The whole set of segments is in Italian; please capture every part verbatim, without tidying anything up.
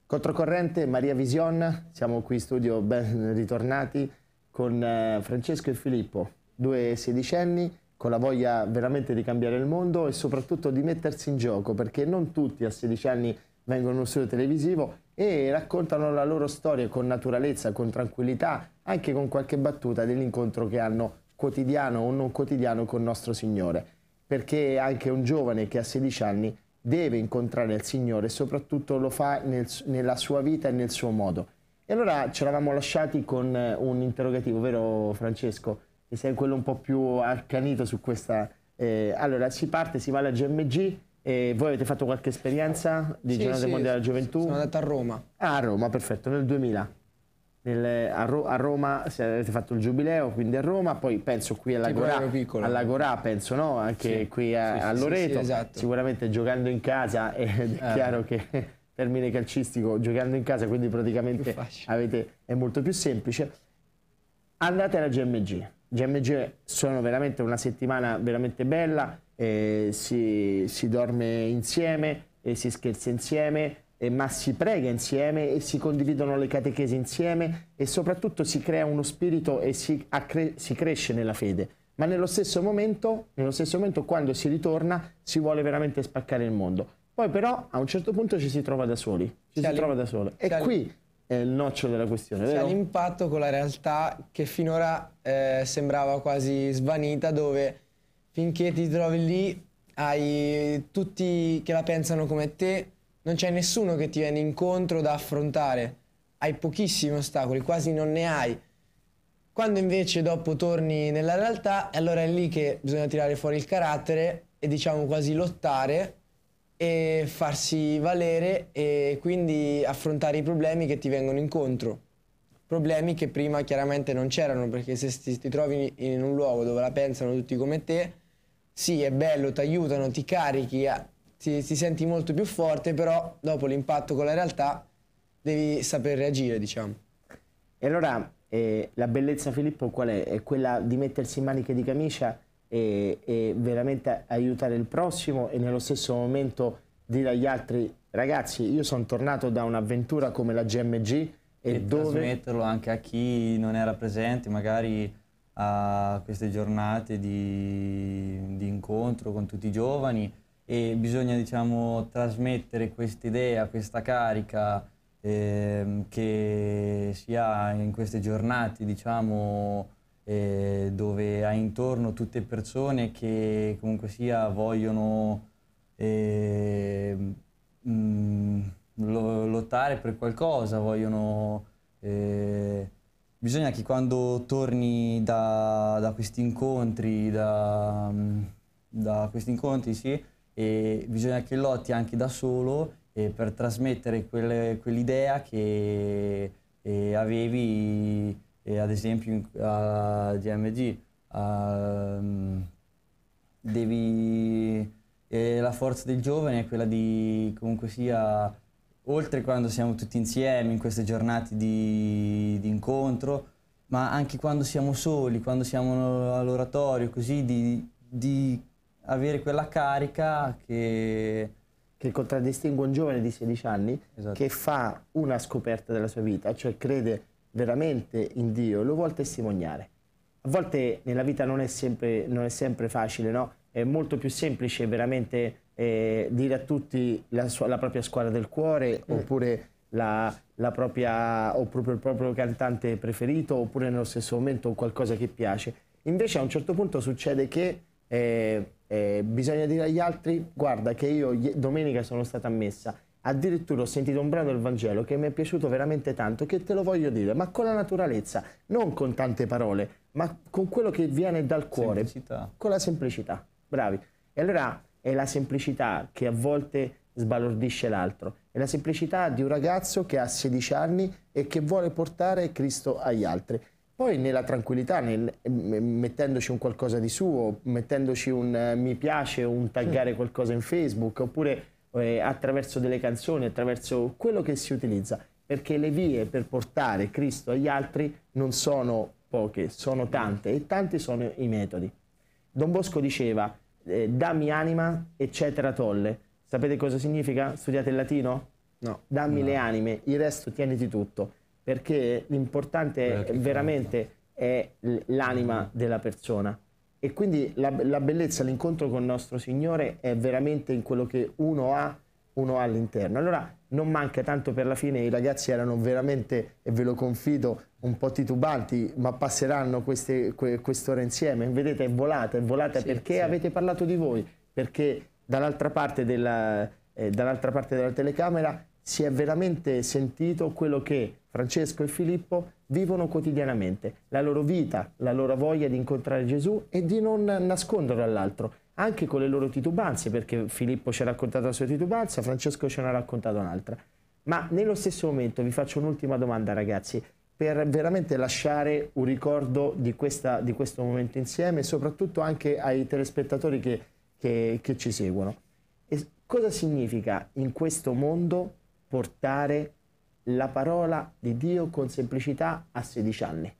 Controcorrente, Maria Vision, siamo qui in studio, ben ritornati, con eh, Francesco e Filippo, due sedicenni con la voglia veramente di cambiare il mondo e soprattutto di mettersi in gioco, perché non tutti a sedici anni vengono in uno studio televisivo e raccontano la loro storia con naturalezza, con tranquillità, anche con qualche battuta dell'incontro che hanno quotidiano o non quotidiano con Nostro Signore, perché anche un giovane che a sedici anni deve incontrare il Signore e soprattutto lo fa nel, nella sua vita e nel suo modo. E allora ci eravamo lasciati con un interrogativo, vero Francesco? Che sei quello un po' più accanito su questa... Eh, allora, si parte, si va alla G M G e voi avete fatto qualche esperienza di sì, Giornate sì, Mondiali della Gioventù? Sono andato a Roma. Ah, a Roma, perfetto, nel duemila. Nel, a, Ro, a Roma se avete fatto il giubileo, quindi a Roma, poi penso qui all'Agorà, all'Agorà penso, no? Anche sì, qui a, sì, a Loreto, sì, sì, esatto. Sicuramente giocando in casa è eh. chiaro che termine calcistico, giocando in casa, quindi praticamente avete, è molto più semplice. Andate alla G M G. G M G sono veramente una settimana veramente bella, eh, si, si dorme insieme, e si scherza insieme, eh, ma si prega insieme e si condividono le catechesi insieme e soprattutto si crea uno spirito e si, accre si cresce nella fede. Ma nello stesso momento, nello stesso momento quando si ritorna si vuole veramente spaccare il mondo. Poi però a un certo punto ci si trova da soli, ci si, si trova da solo. E qui è il nocciolo della questione, c'è vero? l'impatto con la realtà che finora eh, sembrava quasi svanita, dove finché ti trovi lì hai tutti che la pensano come te, non c'è nessuno che ti viene incontro da affrontare, hai pochissimi ostacoli, quasi non ne hai. Quando invece dopo torni nella realtà, allora è lì che bisogna tirare fuori il carattere e diciamo quasi lottare e farsi valere e quindi affrontare i problemi che ti vengono incontro. Problemi che prima chiaramente non c'erano, perché se ti, ti trovi in un luogo dove la pensano tutti come te, sì, è bello, ti aiutano, ti carichi, ti, ti senti molto più forte, però dopo l'impatto con la realtà devi saper reagire, diciamo. E allora eh, la bellezza, Filippo, qual è? È quella di mettersi in maniche di camicia e, e veramente aiutare il prossimo e nello stesso momento dire agli altri: ragazzi, io sono tornato da un'avventura come la G M G e, e dove... trasmetterlo anche a chi non era presente, magari a queste giornate di, di incontro con tutti i giovani, e bisogna, diciamo, trasmettere questa idea, questa carica eh, che si ha in queste giornate, diciamo, eh, dove hai intorno tutte persone che comunque sia vogliono eh, mh, lottare per qualcosa, vogliono... Eh, bisogna che quando torni da, da questi incontri, da, da questi incontri, sì, e bisogna che lotti anche da solo e per trasmettere quelle, quell'idea che eh, avevi, eh, ad esempio, a G M G. Uh, devi, eh, la forza del giovane è quella di comunque sia... oltre quando siamo tutti insieme in queste giornate di, di incontro, ma anche quando siamo soli, quando siamo all'oratorio, così di, di avere quella carica che... che contraddistingue un giovane di sedici anni, esatto, che fa una scoperta della sua vita, cioè crede veramente in Dio e lo vuole testimoniare. A volte nella vita non è sempre, non è sempre facile, no? È molto più semplice veramente eh, dire a tutti la, sua, la propria squadra del cuore, mm. oppure la, la propria, o proprio il proprio cantante preferito, oppure nello stesso momento qualcosa che piace. Invece a un certo punto succede che eh, eh, bisogna dire agli altri: guarda che io domenica sono stata a messa, addirittura ho sentito un brano del Vangelo che mi è piaciuto veramente tanto, che te lo voglio dire, ma con la naturalezza, non con tante parole, ma con quello che viene dal cuore, semplicità. Con la semplicità. Bravi. E allora è la semplicità che a volte sbalordisce l'altro, è la semplicità di un ragazzo che ha sedici anni e che vuole portare Cristo agli altri. Poi nella tranquillità, nel, mettendoci un qualcosa di suo, mettendoci un eh, mi piace, un taggare qualcosa in Facebook, oppure eh, attraverso delle canzoni, attraverso quello che si utilizza, perché le vie per portare Cristo agli altri non sono poche, sono tante, e tanti sono i metodi. Don Bosco diceva eh, dammi anima eccetera tolle. Sapete cosa significa? Studiate il latino? No. Dammi no. le anime, il resto tieniti tutto, perché l'importante è, veramente è l'anima della persona. E quindi la, la bellezza, l'incontro con il nostro Signore è veramente in quello che uno ha, uno ha all'interno. Allora non manca, tanto per la fine i ragazzi erano veramente, e ve lo confido, un po' titubanti, ma passeranno queste, que, quest'ora insieme. Vedete, è volata, è volata sì, perché sì. avete parlato di voi, perché dall'altra parte della, eh, dall'altra parte della telecamera si è veramente sentito quello che Francesco e Filippo vivono quotidianamente, la loro vita, la loro voglia di incontrare Gesù e di non nasconderlo all'altro, anche con le loro titubanze, perché Filippo ci ha raccontato la sua titubanza, Francesco ce ne ha raccontato un'altra. Ma nello stesso momento vi faccio un'ultima domanda, ragazzi, per veramente lasciare un ricordo di, questa, di questo momento insieme, soprattutto anche ai telespettatori che, che, che ci seguono. E cosa significa in questo mondo portare la parola di Dio con semplicità a sedici anni?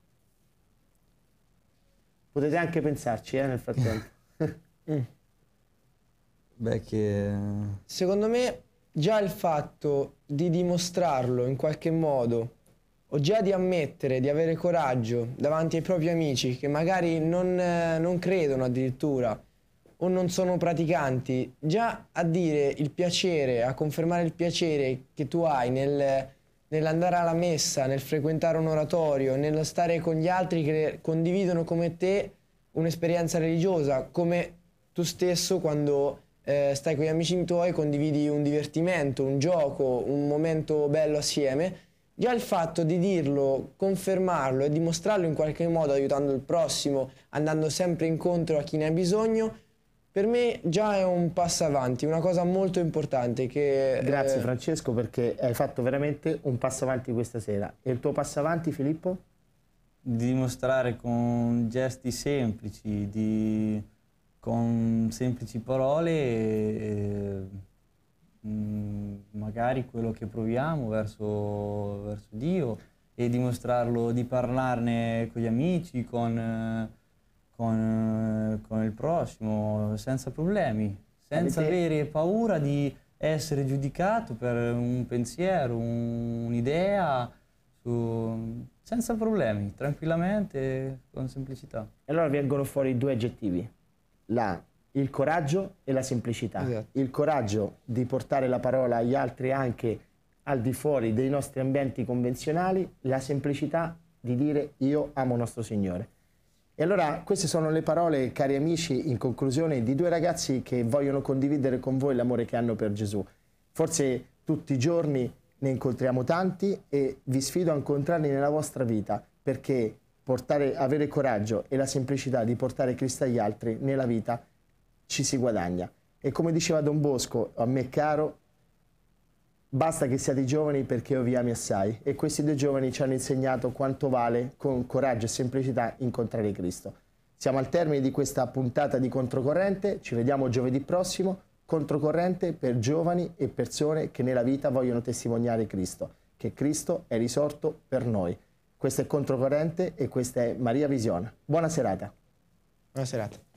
Potete anche pensarci eh, nel frattempo. mm. Beh, che... Secondo me già il fatto di dimostrarlo in qualche modo, o già di ammettere, di avere coraggio davanti ai propri amici che magari non, eh, non credono addirittura o non sono praticanti, già a dire il piacere, a confermare il piacere che tu hai nel, nell'andare alla messa, nel frequentare un oratorio, nello stare con gli altri che condividono come te un'esperienza religiosa, come tu stesso quando eh, stai con gli amici tuoi condividi un divertimento, un gioco, un momento bello assieme. Già il fatto di dirlo, confermarlo e dimostrarlo in qualche modo aiutando il prossimo, andando sempre incontro a chi ne ha bisogno, per me già è un passo avanti, una cosa molto importante che... Grazie eh... Francesco, perché hai fatto veramente un passo avanti questa sera. E il tuo passo avanti, Filippo? Di dimostrare con gesti semplici, di... con semplici parole, e... magari quello che proviamo verso, verso Dio, e dimostrarlo, di parlarne con gli amici, con... Con, con il prossimo, senza problemi, senza Avete... avere paura di essere giudicato per un pensiero, un'idea, un senza problemi, tranquillamente, con semplicità. E allora vengono fuori due aggettivi, la, il coraggio e la semplicità. Esatto. Il coraggio di portare la parola agli altri anche al di fuori dei nostri ambienti convenzionali, la semplicità di dire io amo nostro Signore. E allora queste sono le parole, cari amici, in conclusione, di due ragazzi che vogliono condividere con voi l'amore che hanno per Gesù. Forse tutti i giorni ne incontriamo tanti e vi sfido a incontrarli nella vostra vita, perché portare, avere coraggio e la semplicità di portare Cristo agli altri nella vita ci si guadagna. E come diceva Don Bosco, a me caro, basta che siate giovani perché io vi ami assai. E questi due giovani ci hanno insegnato quanto vale con coraggio e semplicità incontrare Cristo. Siamo al termine di questa puntata di Controcorrente, ci vediamo giovedì prossimo. Controcorrente per giovani e persone che nella vita vogliono testimoniare Cristo, che Cristo è risorto per noi. Questo è Controcorrente e questa è Maria Visione. Buona serata. Buona serata.